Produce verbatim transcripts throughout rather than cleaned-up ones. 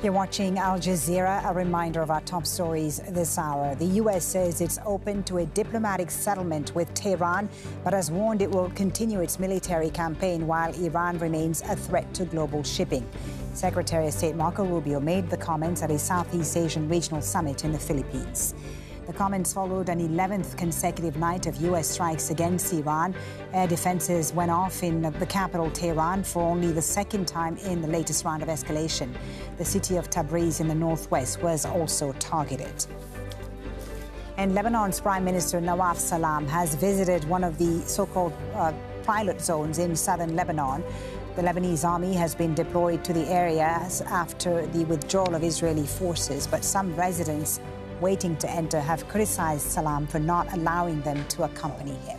You're watching Al Jazeera. A reminder of our top stories this hour. The U S says it's open to a diplomatic settlement with Tehran, but has warned it will continue its military campaign while Iran remains a threat to global shipping. Secretary of State Marco Rubio made the comments at a Southeast Asian regional summit in the Philippines. The comments followed an eleventh consecutive night of U S strikes against Iran. Air defenses went off in the capital, Tehran, for only the second time in the latest round of escalation. The city of Tabriz in the northwest was also targeted. And Lebanon's Prime Minister Nawaf Salam has visited one of the so-called uh, pilot zones in southern Lebanon. The Lebanese army has been deployed to the area after the withdrawal of Israeli forces, but some residents waiting to enter have criticized Salam for not allowing them to accompany him.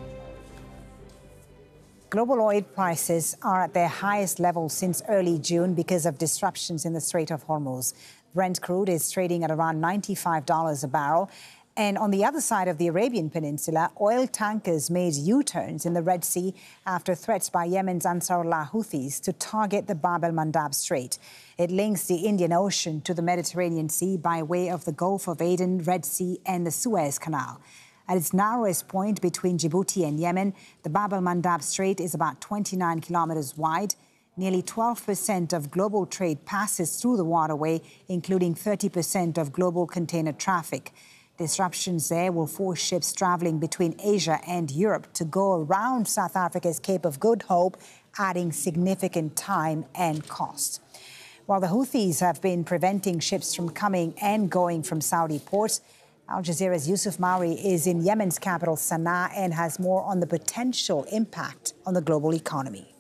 Global oil prices are at their highest level since early June because of disruptions in the Strait of Hormuz. Brent crude is trading at around ninety-five dollars a barrel. And on the other side of the Arabian Peninsula, oil tankers made U-turns in the Red Sea after threats by Yemen's Ansarullah Houthis to target the Bab el-Mandab Strait. It links the Indian Ocean to the Mediterranean Sea by way of the Gulf of Aden, Red Sea and the Suez Canal. At its narrowest point between Djibouti and Yemen, the Bab el-Mandab Strait is about twenty-nine kilometers wide. Nearly twelve percent of global trade passes through the waterway, including thirty percent of global container traffic. Disruptions there will force ships traveling between Asia and Europe to go around South Africa's Cape of Good Hope, adding significant time and cost. While the Houthis have been preventing ships from coming and going from Saudi ports, Al Jazeera's Yusuf Mauri is in Yemen's capital, Sana'a, and has more on the potential impact on the global economy.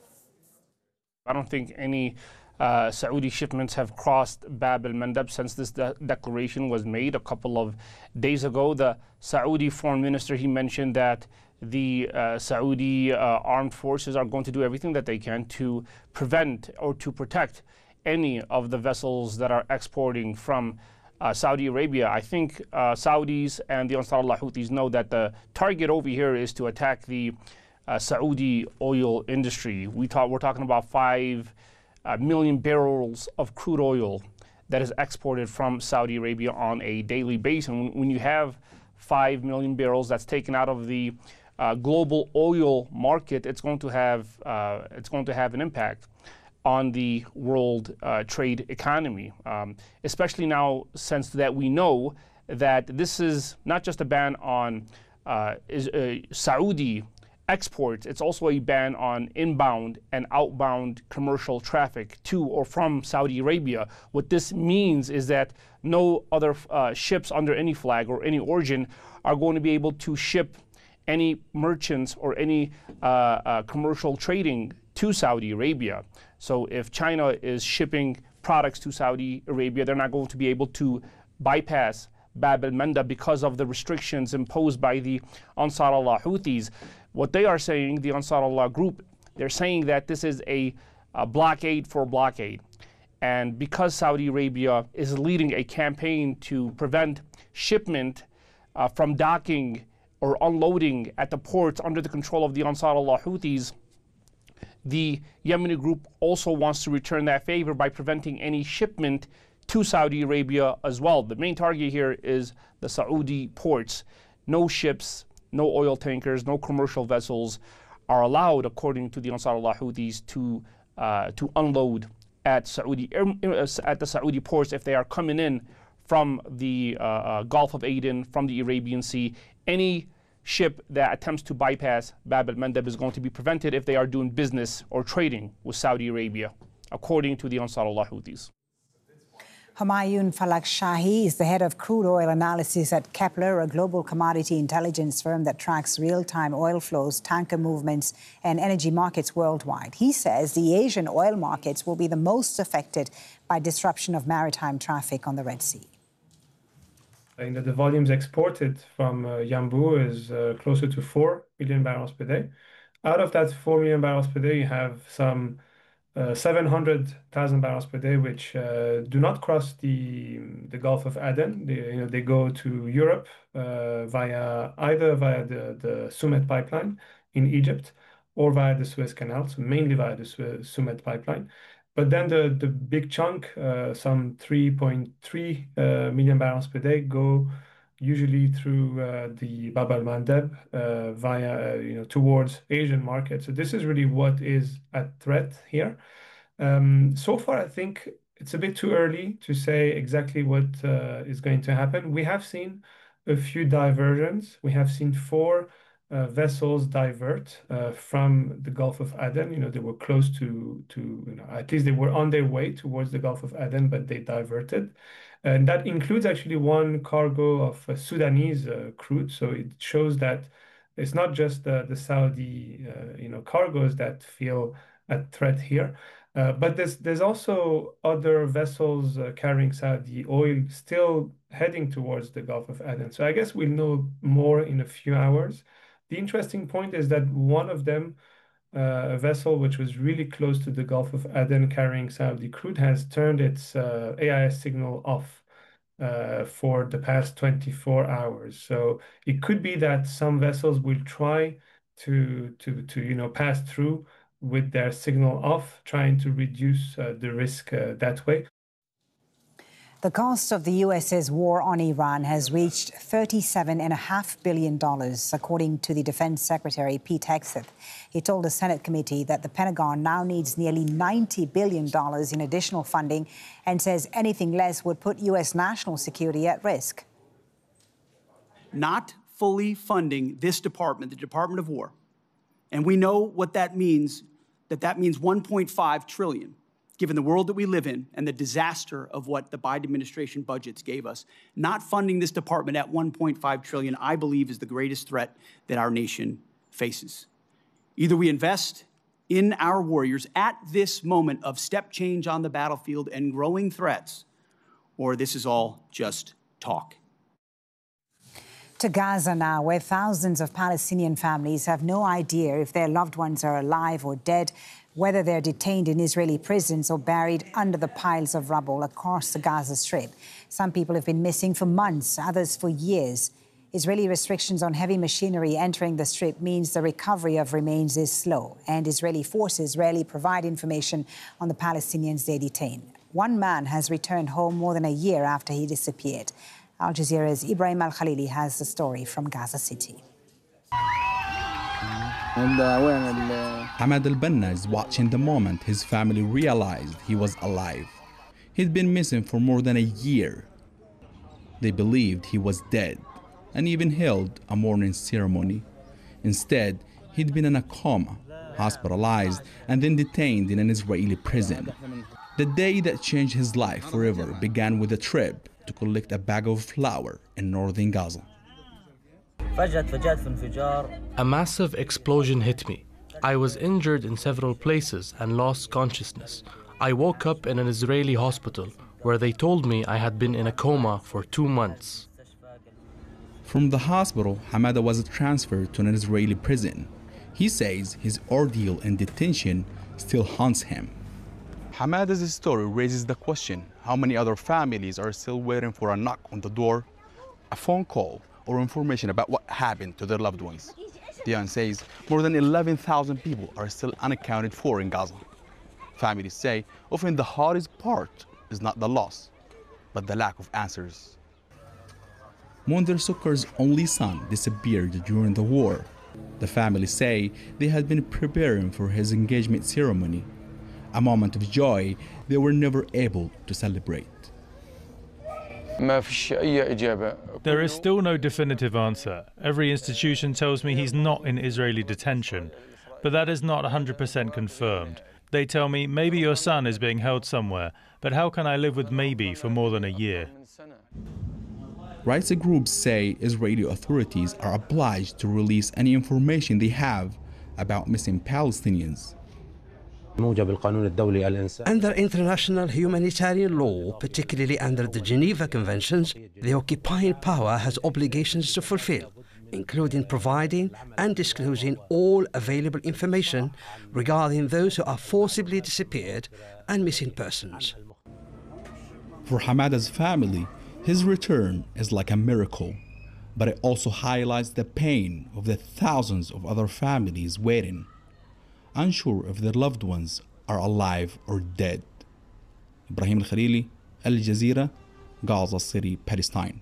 I don't think any Uh, Saudi shipments have crossed Bab el-Mandab since this de declaration was made a couple of days ago. The Saudi foreign minister, he mentioned that the uh, Saudi uh, armed forces are going to do everything that they can to prevent or to protect any of the vessels that are exporting from uh, Saudi Arabia. I think uh, Saudis and the Ansarullah Houthis know that the target over here is to attack the uh, Saudi oil industry. We talk, we're talking about five Uh, million barrels of crude oil that is exported from Saudi Arabia on a daily basis. And when you have five million barrels that's taken out of the uh, global oil market, it's going to have uh, it's going to have an impact on the world uh, trade economy, um, especially now since that we know that this is not just a ban on uh, is, uh, Saudi exports, it's also a ban on inbound and outbound commercial traffic to or from Saudi Arabia. What this means is that no other uh, ships under any flag or any origin are going to be able to ship any merchants or any uh, uh, commercial trading to Saudi Arabia. So if China is shipping products to Saudi Arabia, they're not going to be able to bypass Bab el-Mandab because of the restrictions imposed by the Ansarullah Houthis. What they are saying, the Ansarullah group, they're saying that this is a, a blockade for blockade. And because Saudi Arabia is leading a campaign to prevent shipment uh, from docking or unloading at the ports under the control of the Ansarullah Houthis, the Yemeni group also wants to return that favor by preventing any shipment to Saudi Arabia as well. The main target here is the Saudi ports. No ships, no oil tankers, no commercial vessels are allowed, according to the Ansarullah Houthis, to uh, to unload at Saudi at the Saudi ports if they are coming in from the uh, uh, Gulf of Aden, from the Arabian Sea. Any ship that attempts to bypass Bab el-Mandab is going to be prevented if they are doing business or trading with Saudi Arabia, according to the Ansarullah Houthis. Humayun Falak-Shahi is the head of crude oil analysis at Kepler, a global commodity intelligence firm that tracks real-time oil flows, tanker movements, and energy markets worldwide. He says the Asian oil markets will be the most affected by disruption of maritime traffic on the Red Sea. You know, the volumes exported from uh, Yanbu is uh, closer to four million barrels per day. Out of that four million barrels per day, you have some Uh, seven hundred thousand barrels per day, which uh, do not cross the the Gulf of Aden. They, you know, they go to Europe uh, via either via the, the Sumet pipeline in Egypt or via the Suez Canal, so mainly via the Suez, Sumet pipeline. But then the, the big chunk, uh, some three point three uh, million barrels per day, go usually through uh, the Bab el-Mandeb uh, via, uh, you know, towards Asian markets. So this is really what is at threat here. Um, so far, I think it's a bit too early to say exactly what uh, is going to happen. We have seen a few diversions. We have seen four uh, vessels divert uh, from the Gulf of Aden. You know, they were close to, to you know, at least they were on their way towards the Gulf of Aden, but they diverted. And that includes actually one cargo of uh, Sudanese uh, crude. So it shows that it's not just the, the Saudi, uh, you know, cargoes that feel at threat here. Uh, but there's there's also other vessels uh, carrying Saudi oil still heading towards the Gulf of Aden. So I guess we'll know more in a few hours. The interesting point is that one of them, uh, a vessel which was really close to the Gulf of Aden carrying Saudi crude, has turned its uh, A I S signal off uh, for the past twenty-four hours. So it could be that some vessels will try to to to you know pass through with their signal off, trying to reduce uh, the risk uh, that way. The cost of the U S's war on Iran has reached thirty-seven point five billion dollars, according to the Defense Secretary Pete Hegseth. He told the Senate committee that the Pentagon now needs nearly ninety billion dollars in additional funding and says anything less would put U S national security at risk. Not fully funding this department, the Department of War, and we know what that means, that that means one point five trillion dollars. Given the world that we live in and the disaster of what the Biden administration budgets gave us, not funding this department at one point five trillion dollars, I believe, is the greatest threat that our nation faces. Either we invest in our warriors at this moment of step change on the battlefield and growing threats, or this is all just talk. To Gaza now, where thousands of Palestinian families have no idea if their loved ones are alive or dead, whether they're detained in Israeli prisons or buried under the piles of rubble across the Gaza Strip. Some people have been missing for months, others for years. Israeli restrictions on heavy machinery entering the Strip means the recovery of remains is slow, and Israeli forces rarely provide information on the Palestinians they detain. One man has returned home more than a year after he disappeared. Al Jazeera's Ibrahim Al-Khalili has the story from Gaza City. Hamad al-Banna is watching the moment his family realized he was alive. He'd been missing for more than a year. They believed he was dead and even held a mourning ceremony. Instead, he'd been in a coma, hospitalized, and then detained in an Israeli prison. The day that changed his life forever began with a trip to collect a bag of flour in northern Gaza. A massive explosion hit me. I was injured in several places and lost consciousness. I woke up in an Israeli hospital where they told me I had been in a coma for two months. From the hospital, Hamada was transferred to an Israeli prison. He says his ordeal in detention still haunts him. Hamada's story raises the question, how many other families are still waiting for a knock on the door, a phone call, or information about what happened to their loved ones? Dion says more than eleven thousand people are still unaccounted for in Gaza. Families say often the hardest part is not the loss, but the lack of answers. Monder Sukkar's only son disappeared during the war. The family say they had been preparing for his engagement ceremony, a moment of joy they were never able to celebrate. There is still no definitive answer. Every institution tells me he's not in Israeli detention, but that is not one hundred percent confirmed. They tell me maybe your son is being held somewhere, but how can I live with maybe for more than a year? Rights groups say Israeli authorities are obliged to release any information they have about missing Palestinians. Under international humanitarian law, particularly under the Geneva Conventions, the occupying power has obligations to fulfill, including providing and disclosing all available information regarding those who are forcibly disappeared and missing persons. For Hamada's family, his return is like a miracle, but it also highlights the pain of the thousands of other families waiting, unsure if their loved ones are alive or dead. Ibrahim Al-Khalili, Al Jazeera, Gaza City, Palestine.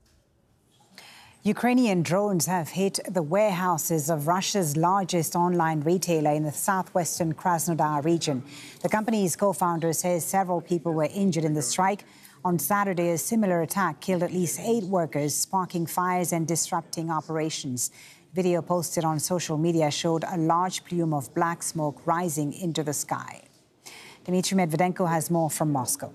Ukrainian drones have hit the warehouses of Russia's largest online retailer in the southwestern Krasnodar region. The company's co-founder says several people were injured in the strike. On Saturday, a similar attack killed at least eight workers, sparking fires and disrupting operations. Video posted on social media showed a large plume of black smoke rising into the sky. Dmitry Medvedenko has more from Moscow.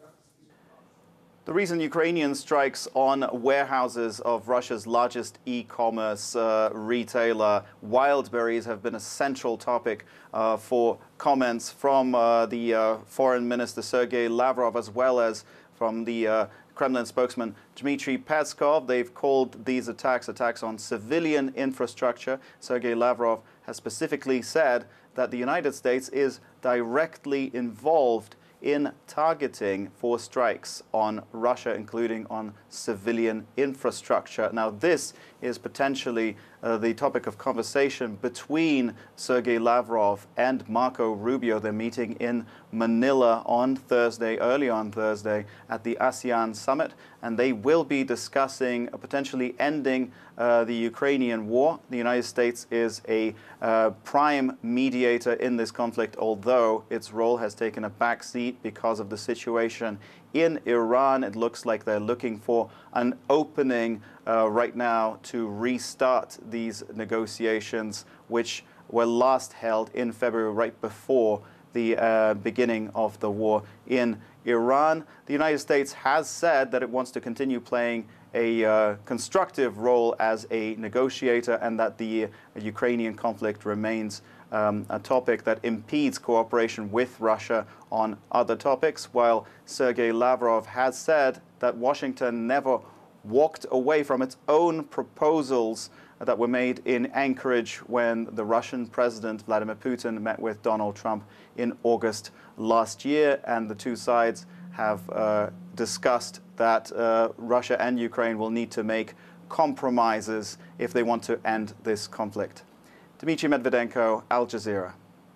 The recent Ukrainian strikes on warehouses of Russia's largest e-commerce uh, retailer, Wildberries, have been a central topic uh, for comments from uh, the uh, Foreign Minister Sergei Lavrov, as well as from the uh, Kremlin spokesman Dmitry Peskov. They've called these attacks attacks on civilian infrastructure. Sergei Lavrov has specifically said that the United States is directly involved in targeting for strikes on Russia, including on civilian infrastructure. Now, this is potentially uh, the topic of conversation between Sergei Lavrov and Marco Rubio. They're meeting in Manila on Thursday, early on Thursday, at the ASEAN summit, and they will be discussing uh, potentially ending uh, the Ukrainian war. The United States is a uh, prime mediator in this conflict, although its role has taken a back seat because of the situation in Iran. It looks like they're looking for an opening uh, right now to restart these negotiations, which were last held in February, right before the uh, beginning of the war in Iran. The United States has said that it wants to continue playing a uh, constructive role as a negotiator, and that the uh, Ukrainian conflict remains Um, a topic that impedes cooperation with Russia on other topics, while Sergei Lavrov has said that Washington never walked away from its own proposals that were made in Anchorage when the Russian President Vladimir Putin met with Donald Trump in August last year. And the two sides have uh, discussed that uh, Russia and Ukraine will need to make compromises if they want to end this conflict. Dmitry Medvedenko, Al Jazeera.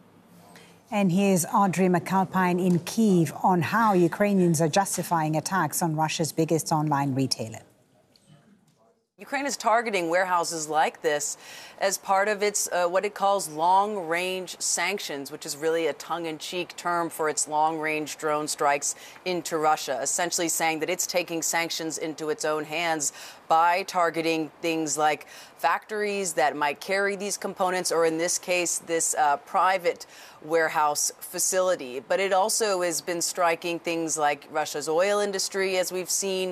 And here's Audrey McAlpine in Kyiv on how Ukrainians are justifying attacks on Russia's biggest online retailer. Ukraine is targeting warehouses like this as part of its uh, what it calls long-range sanctions, which is really a tongue-in-cheek term for its long-range drone strikes into Russia, essentially saying that it's taking sanctions into its own hands by targeting things like factories that might carry these components, or in this case, this uh, private warehouse facility. But it also has been striking things like Russia's oil industry, as we've seen,